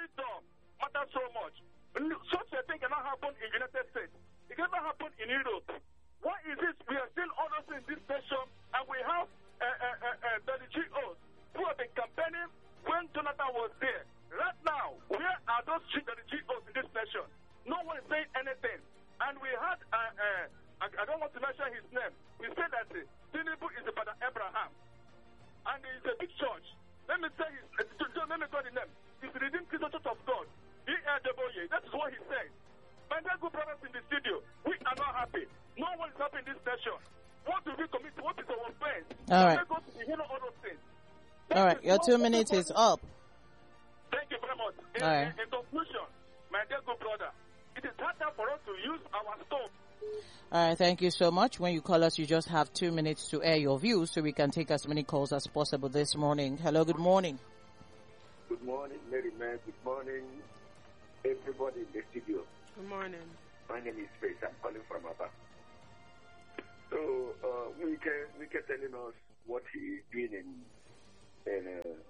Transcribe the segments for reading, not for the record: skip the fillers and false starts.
freedom matters so much. Such a thing cannot happen in the United States. It cannot happen in Europe. Why is it we are still honest in this nation and we have the GOs who have been campaigning when Jonathan was there? Right now, where are those GOs in this nation? No one is saying anything. And we had, I don't want to mention his name, we said that Tinubu is the Father Abraham. And it's a big church. Let me say let me call the name. It's the Redeemed Christian Church of God. ELWA. That is what he said. My dear good brothers in the studio, we are not happy. No one is happy in this nation. What do we commit? What is our offense? All right. All those things. All right. Your 2 minutes is up. Thank you very much. In conclusion, my dear good brother, it is harder for us to use our stove. All right, thank you so much. When you call us, you just have 2 minutes to air your views so we can take as many calls as possible this morning. Hello, good morning. Good morning, Mary Man. Good morning, everybody in the studio. Good morning. My name is Faith. I'm calling from Aba. So, we can telling us what he is doing in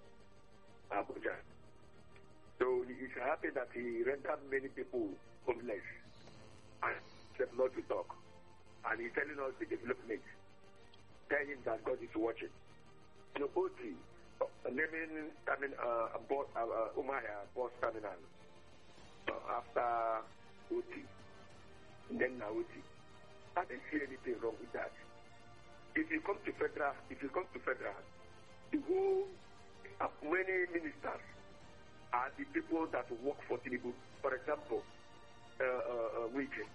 Abuja. So, he is happy that he rendered many people homeless and said not to talk. And he's telling us the development. Tell him that God is watching. You know, OT, naming, Umaya bus terminal after OT, then now OT. I didn't see anything wrong with that. If you come to federal, the whole many ministers are the people that work for Tinubu. For example, Wike.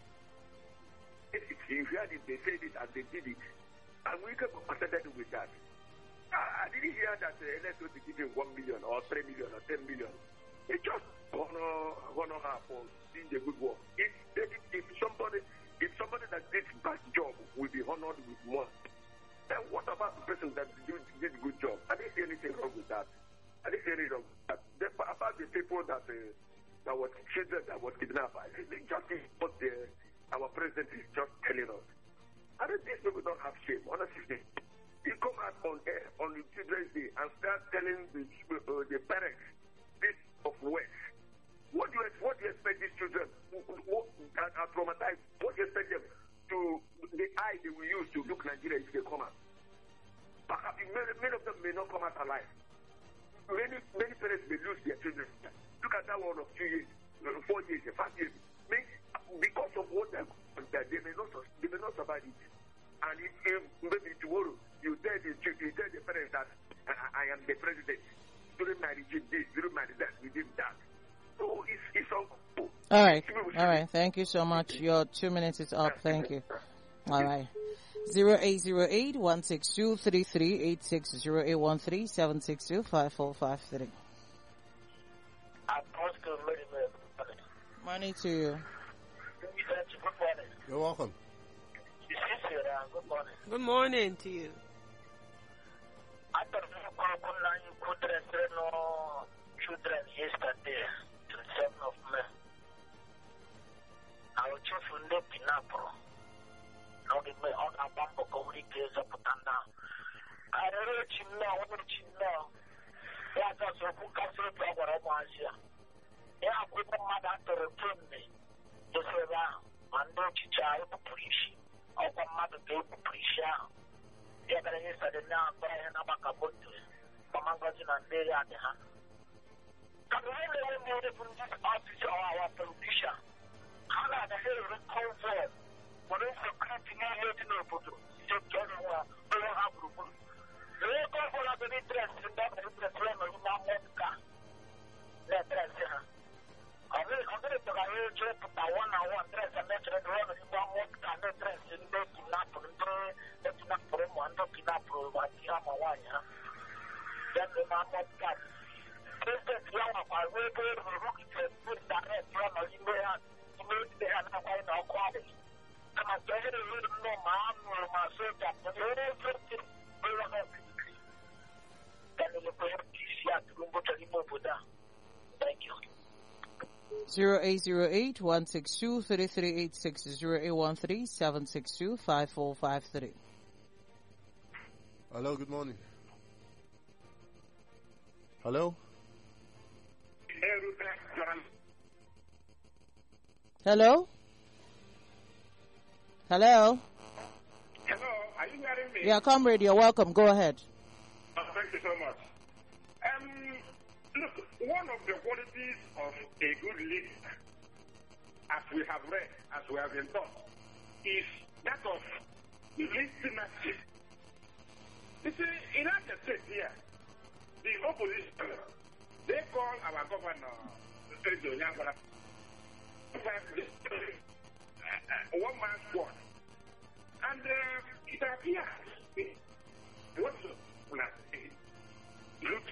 If you hear it, they said it and they did it. And we can consider with that. I didn't hear that NSO to give him 1 million or 3 million or 10 million. It just honor her for doing the good work. If somebody that did bad job will be honored with more, then what about the person that did a good job? I didn't see anything wrong with that. About the people that were children that were kidnapped, they just what our president is just telling us. I think these people don't have shame, honestly. You come out on Children's Day and start telling the parents this of West. What do you expect these children that are traumatized? What do you expect them to the eye they will use to look Nigeria if they come out? Many of them may not come out alive. Many parents may lose their children. Look at that one of 2 years, 4 years, 5 years. Because of what they may not survive it. And if maybe tomorrow you tell the parents that I am the president, during my regime this, during my that, we did that. So it's uncool. All right. Thank you so much. Your 2 minutes is up. Thank you. All right. 0808-162-3386, 0813-762-5453. Money to you. You're welcome. Good morning to you. I don't know children yesterday to the 7th of May. I was just from the Pinapro. Now the me on a bumper communicates up and down. I don't know. That's also who can say program was here. Yeah, I'm going to mother to return me. This is around. And don't you try to preach. Our mother gave to preach. The other is that now I'm going to back up to it. Mamangazin and they are the hand. Can we really made it from this office or our politician? How are the hell of the convoy? What is the creeping in here to know for you? Take everyone. We don't have to put. The local for the interest in that interest level in our Monica. Let us say. I'm going to tell you to put a 1 hour dress and let it run in one Monica and dress in the Pinapro. Let's not put him on the Pinapro, but the Amawaya. Then the Monica. President Young, I will go to the rocket and put that red drum as you may have. You may have no way now quality. I'm a very little no man or my soldier, but the whole thing will not be. Then the police have to go to the Mobuda. Thank you. 0808-162-3386, 0813-762-5453. Hello, good morning. Hello? Hey, Hello? Hello? Hello, are you hearing me? Yeah, comrade, you're welcome. Go ahead. Thank you so much. Look, one of the qualities of a good leader, as we have read, as we have been taught, is that of listenership. You see, in our state here, the opposition, they call our governor, one man squad. And it appears, what looks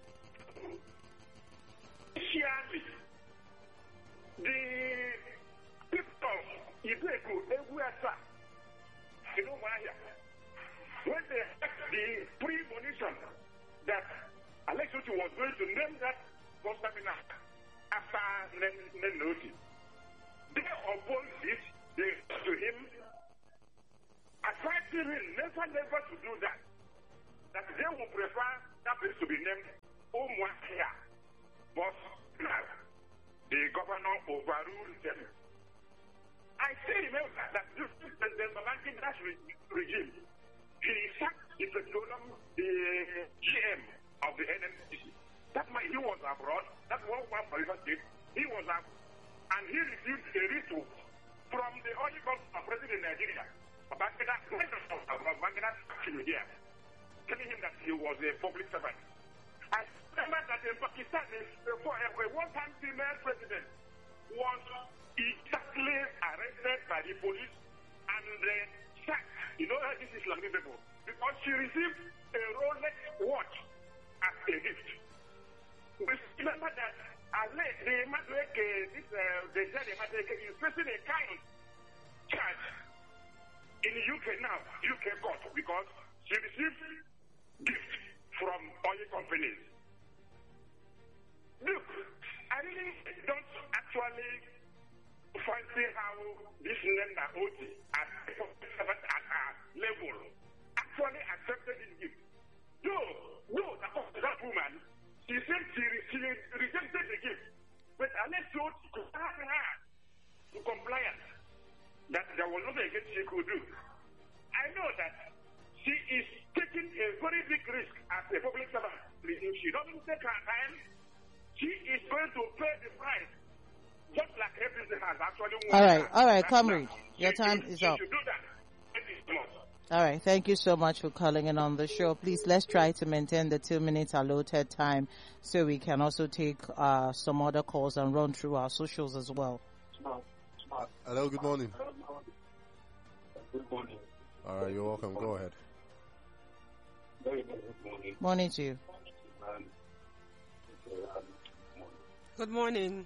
surely the people of Ibeku, Eguasa, you know why? When they had the premonition that Alex Ochi was going to name that Constantine after Nenoti, they opposed it, they to him, advising him never to do that. That they would prefer that place to be named Omwahia. But now, the governor overruled them. I still remember that this the Babangida regime, he sacked the petroleum, the GM of the NNPC. That man, he was abroad. That one for River State. He was up, and he received a retweet from the oil president in Nigeria. Babangida actually here, telling him that he was a public servant. I remember that in Pakistan, a one-time female president was exactly arrested by the police and sacked. You know how this is Islamic people? Because she received a Rolex watch as a gift. We remember that the Madueke, they said the Madueke is facing a kind of charge in the UK now, UK court, because she received gifts from oil companies. Look, I really don't actually fancy how this Nenda Oti at a level actually accepted this gift. No, that woman, she said she rejected the gift, but unless she could have her to compliance, that there was nothing against she could do. I know that she is taking a very big risk as a public servant. If she doesn't take her time, she is going to pay the price, just like everything has actually won. All right, comrade, your time is up. She should do that. All right, thank you so much for calling in on the show. Please, let's try to maintain the 2 minutes allotted time so we can also take some other calls and run through our socials as well. Hello, good morning. Good morning. All right, you're welcome. Go ahead. Very good morning. Morning to you. Good morning.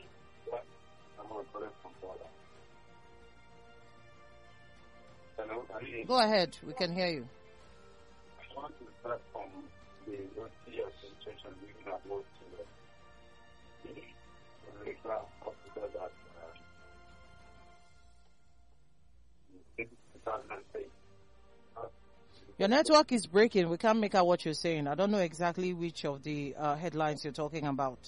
Hello, Go ahead. We can hear you. I want to start from the Russia situation leading up to the regular hospital that in 2006. Your network is breaking. We can't make out what you're saying. I don't know exactly which of the headlines you're talking about.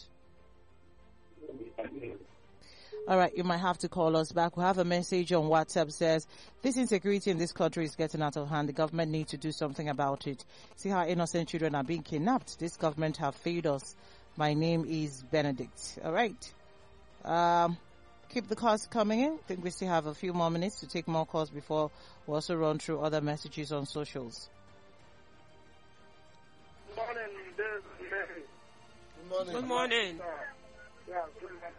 All right, you might have to call us back. We have a message on WhatsApp says, this insecurity in this country is getting out of hand. The government needs to do something about it. See how innocent children are being kidnapped. This government have failed us. My name is Benedict. All right. Keep the calls coming in. I think we still have a few more minutes to take more calls before we also run through other messages on socials. Good morning, Good morning. Good morning. Yeah, good morning.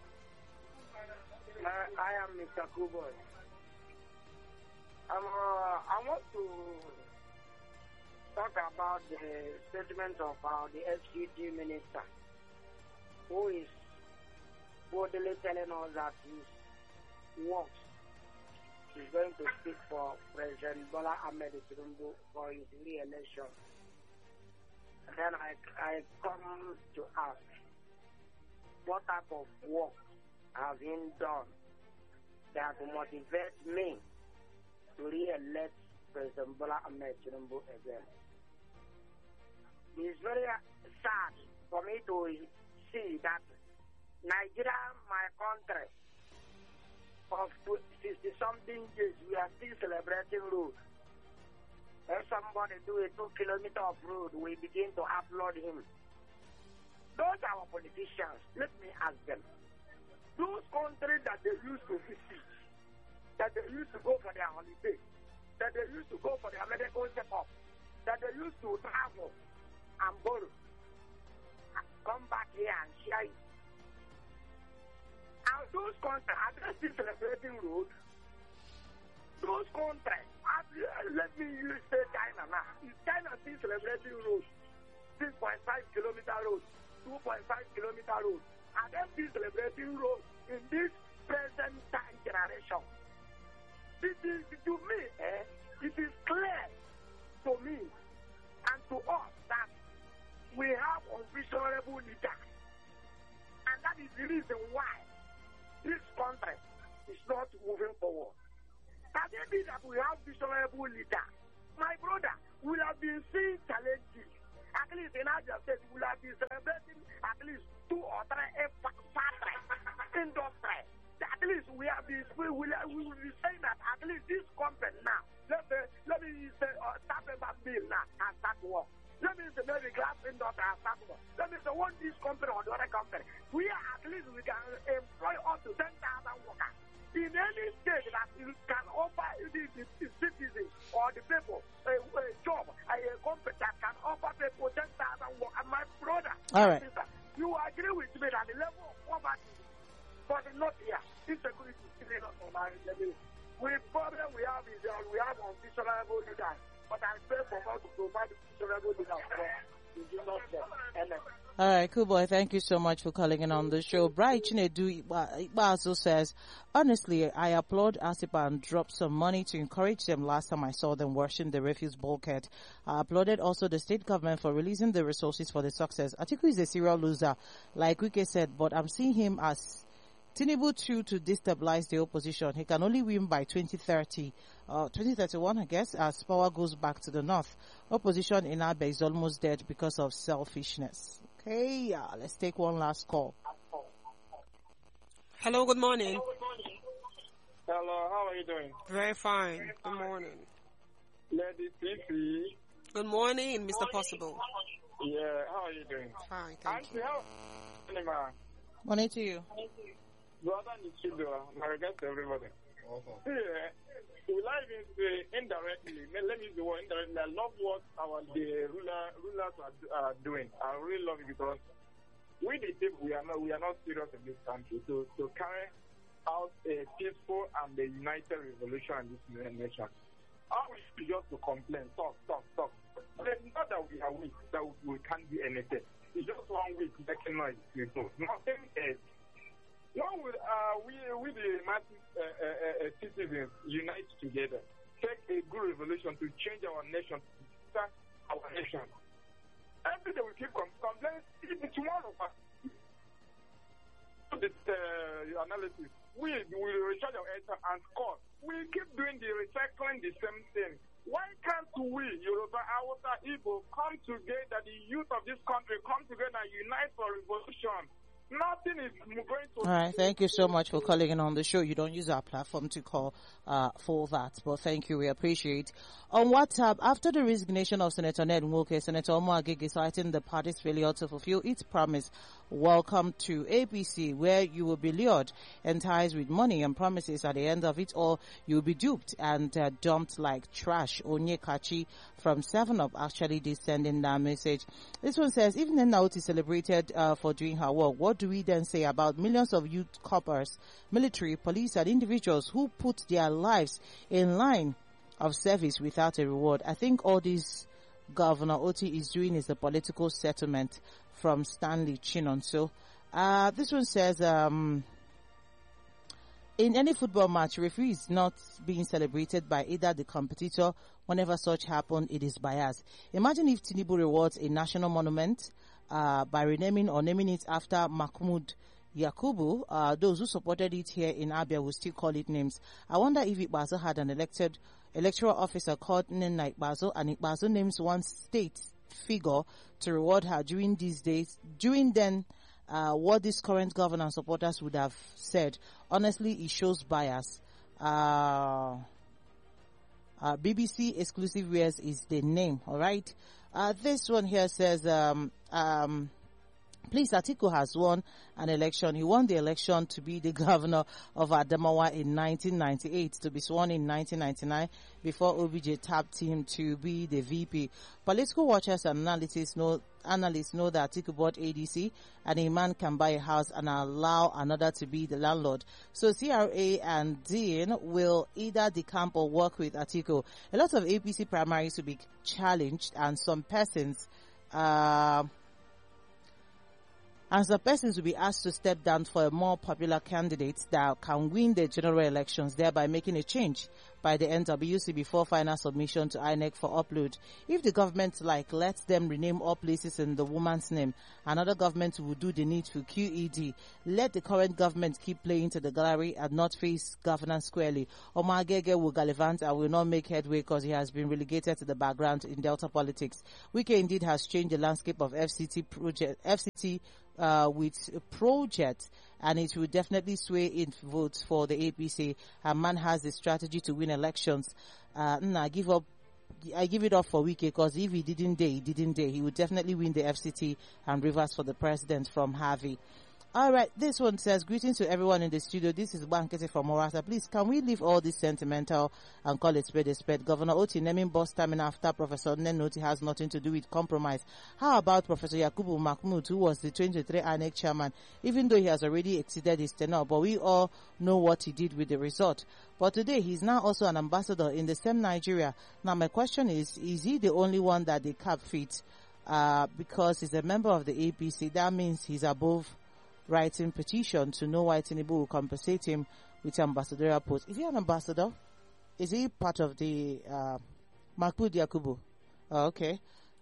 I am Mr. Kuboy. I want to talk about the statement of the FCT minister, who is boldly telling us that he wants. He's going to speak for President Bola Ahmed Tinubu for his re-election. And then I come to ask, what type of work has been done that will motivate me to re-elect President Bola Ahmed Tinubu again? It's very sad for me to see that Nigeria, my country, of 60-something years, we are still celebrating road. If somebody do a 2 kilometer of road, we begin to applaud him. Those are our politicians. Let me ask them. Those countries that they used to visit, that they used to go for their holiday, that they used to go for their medical checkup, that they used to travel and borrow, and come back here and share it. And those countries, are they still celebrating road? Those countries, let me use say China now. Is China still celebrating road? 6.5 kilometer road, 2.5 kilometer road. Are they still celebrating road in this present time generation? To me, it is clear to me and to us that we have unvisionable leaders. And that is the reason why this country is not moving forward. Can it be that we have visionary leaders? My brother, we have been seeing challenges. At least in Niger State, we have been celebrating at least 2 or 3 factories, industries. At least we will be saying that at least this company now, let me say, start a bill now and start work. Let me say maybe glass industry and start work. Let me say one this company or the other company. We are at least we can employ up to 10,000 workers. In any state that you can offer the citizens or the people a job, a company that can offer people 10,000 work. And my brother, all right, sister, you agree with me that the level of poverty, but not here, insecurity is not on our level. The problem we have is that we have unvisionable leaders, but I pray for God to provide visionable leaders for the Jesus name. All right, cool boy. Thank you so much for calling in on the show. Bright Chinedu Ibazo says, honestly, I applaud ASIPA and dropped some money to encourage them last time I saw them washing the refuse bulkhead. I applauded also the state government for releasing the resources for the success. Atiku is a serial loser, like Wike said, but I'm seeing him as Tinubu too to destabilize the opposition. He can only win by 2030, 2031, I guess, as power goes back to the north. Opposition in Abe is almost dead because of selfishness. Okay, let's take one last call. Hello, good morning. Hello, how are you doing? Very fine. Good morning. Lady Fifi. Good morning, Mr. Possible. Yeah, how are you doing? Fine, thank you. Morning to you. Brother Nichido, my regards to everybody. Okay. Yeah, we like it indirectly. Let me use the word indirectly. I love what the rulers are doing. I really love it because we the people we are not serious in this country. So to carry out a peaceful and a united revolution in this nation. Our wish is just to complain, talk. But it's not that we are weak, that we can't do anything. It's just 1 week making noise. Nothing else. When we the masses, citizens unite together, take a good revolution to change our nation, to start our nation. Every day we keep complaining. It's one of us. This analysis. We will recharge our answer and score. We keep doing the recycling, the same thing. Why can't we, Yoruba, Hausa, Igbo, come together, the youth of this country, come together and unite for revolution? Nothing is going to... All right, thank you so much for calling in on the show. You don't use our platform to call for that, but thank you, we appreciate. On WhatsApp, after the resignation of Senator Ned Nwoko, Senator Omo Agege citing the party's failure to fulfill its promise, welcome to APC, where you will be lured, enticed with money and promises. At the end of it all, you will be duped and dumped like trash. Onyekachi from 7up actually did send in that message. This one says, even then Nauti is celebrated for doing her work, what do we then say about millions of youth corpers, military, police and individuals who put their lives in line of service without a reward? I think all this Governor Oti is doing is a political settlement. From Stanley Chinon. So this one says, in any football match, referee is not being celebrated by either the competitor. Whenever such happens, it is biased. Imagine if Tinubu rewards a national monument by renaming or naming it after Mahmoud Yakubu. Those who supported it here in Abia will still call it names. I wonder if Ikbazo had an electoral officer called Nena Ikbazo, and Ikbazo names one state figure to reward her during these days. During then, what this current governor and supporters would have said, honestly, it shows bias. BBC Exclusive Wares is the name, all right? This one here says, please, Atiku has won an election. He won the election to be the governor of Adamawa in 1998, to be sworn in 1999 before OBJ tapped him to be the VP. Political watchers and analysts know that Atiku bought ADC, and a man can buy a house and allow another to be the landlord. So CRA and Dean will either decamp or work with Atiku. A lot of APC primaries will be challenged, and some persons will be asked to step down for a more popular candidate that can win the general elections, thereby making a change by the NWC before final submission to INEC for upload. If the government lets them rename all places in the woman's name, another government will do the needful QED. Let the current government keep playing to the gallery and not face governance squarely. Omar Gege will gallivant and will not make headway because he has been relegated to the background in Delta politics. Wike indeed has changed the landscape of FCT with a project, and it will definitely sway in votes for the APC. A man has a strategy to win elections. I give it up for Wike, because if he didn't dare, he would definitely win the FCT and Rivers for the president from Harvey. All right, this one says, greetings to everyone in the studio. This is Bankete from Morata. Please, can we leave all this sentimental and call it spade a spade? Governor Oti naming boss terminal after Professor Nenoti has nothing to do with compromise. How about Professor Yakubu Mahmoud, who was the 2023 INEC chairman, even though he has already exceeded his tenure, but we all know what he did with the result. But today, he's now also an ambassador in the same Nigeria. Now, my question is he the only one that they cap fit? Because he's a member of the APC, that means he's above writing petition to know why Tinubu will compensate him with ambassadorial post. Is he an ambassador? Is he part of the Mahmoud Yakubu? Oh, okay.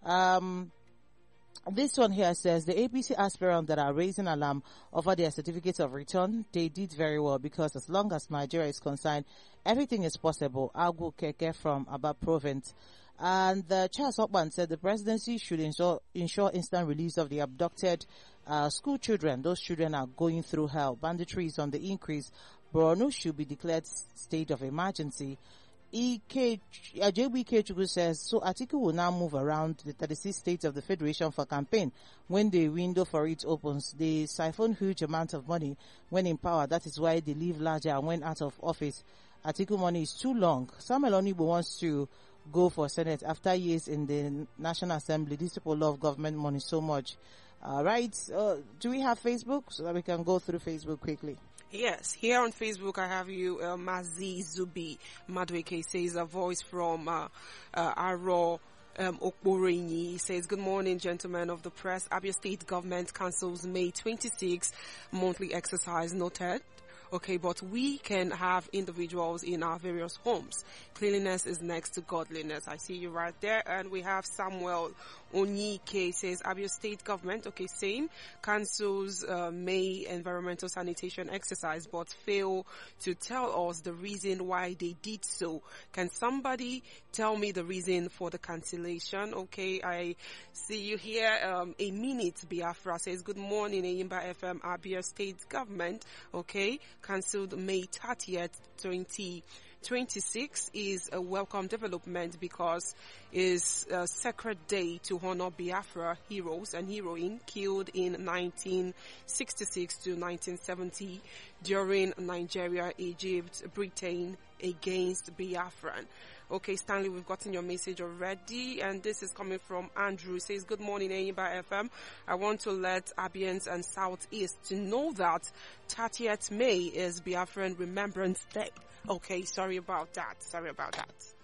This one here says the APC aspirants that are raising alarm over their certificates of return, they did very well, because as long as Nigeria is concerned, everything is possible. Agu Keke from Aba Province. And Charles Hopman said the presidency should ensure instant release of the abducted school children. Those children are going through hell. Banditry is on the increase. Borno should be declared state of emergency. JBK Chukwu says, so Atiku will now move around the 36 states of the Federation for campaign. When the window for it opens, they siphon huge amount of money when in power. That is why they live larger and when out of office. Atiku money is too long. Samuel Onibo wants to go for Senate after years in the National Assembly. These people love government money so much. Right. Do we have Facebook so that we can go through Facebook quickly? Yes, here on Facebook I have you, Mazi Zubi Madweke says a voice from Aro Okborenyi. He says, good morning, gentlemen of the press. Abia State Government cancels May 26 monthly exercise noted. Okay, but we can have individuals in our various homes. Cleanliness is next to godliness. I see you right there. And we have Samuel Onyike says, Abia State Government, okay, same, cancels May environmental sanitation exercise, but fail to tell us the reason why they did so. Can somebody tell me the reason for the cancellation? Okay, I see you here. A minute Biafra says, good morning, Ayimba FM, Abia State Government, okay, cancelled May 30th, 2026 is a welcome development because it's a sacred day to honor Biafra heroes and heroine killed in 1966 to 1970 during Nigeria, Egypt, Britain against Biafran. Okay, Stanley, we've gotten your message already, and this is coming from Andrew. It says, good morning, Ayimba FM. I want to let Abians and Southeast to know that 30th May is Biafran Remembrance Day. Okay, sorry about that.